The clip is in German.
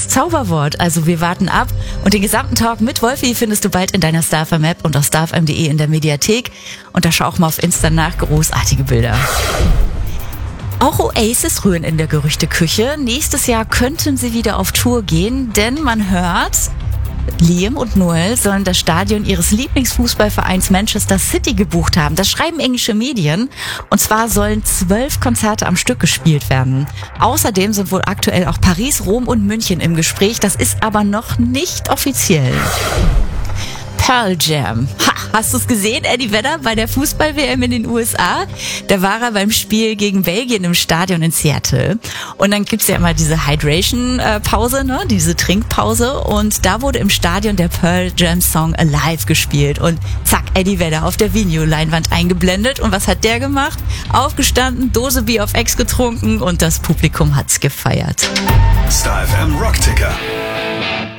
das Zauberwort. Also wir warten ab und den gesamten Talk mit Wolfi findest du bald in deiner StarFM-App und auf starfm.de in der Mediathek. Und da schau auch mal auf Insta nach, großartige Bilder. Auch Oasis rühren in der Gerüchteküche. Nächstes Jahr könnten sie wieder auf Tour gehen, denn man hört, Liam und Noel sollen das Stadion ihres Lieblingsfußballvereins Manchester City gebucht haben. Das schreiben englische Medien. Und zwar sollen 12 Konzerte am Stück gespielt werden. Außerdem sind wohl aktuell auch Paris, Rom und München im Gespräch. Das ist aber noch nicht offiziell. Pearl Jam. Ha, hast du es gesehen, Eddie Vedder, bei der Fußball-WM in den USA? Da war er beim Spiel gegen Belgien im Stadion in Seattle. Und dann gibt's ja immer diese Hydration-Pause, ne? Diese Trinkpause. Und da wurde im Stadion der Pearl Jam-Song Alive gespielt. Und zack, Eddie Vedder auf der Videoleinwand eingeblendet. Und was hat der gemacht? Aufgestanden, Dose Bier auf Ex getrunken und das Publikum hat's gefeiert. StarFM Rocktipp.